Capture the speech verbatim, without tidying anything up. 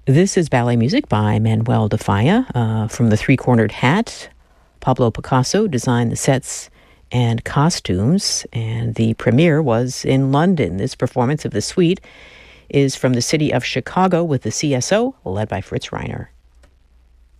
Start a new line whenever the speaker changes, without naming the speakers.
This is ballet music by Manuel de Falla uh, from The Three-Cornered Hat. Pablo Picasso designed the sets and costumes, and the premiere was in London. This performance of the suite is from the city of Chicago with the C S O, led by Fritz Reiner.